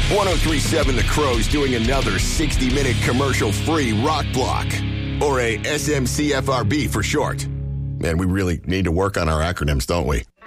1037 The Crow's doing another 60-minute commercial-free rock block, or a SMCFRB for short. Man, we really need to work on our acronyms, don't we?